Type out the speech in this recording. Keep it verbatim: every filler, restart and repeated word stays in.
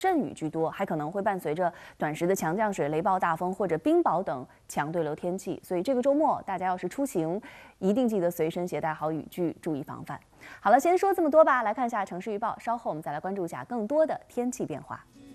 阵雨居多，还可能会伴随着短时的强降水、雷暴大风或者冰雹等强对流天气。所以这个周末大家要是出行，一定记得随身携带好雨具，注意防范。好了，先说这么多吧。来看一下城市预报，稍后我们再来关注一下更多的天气变化。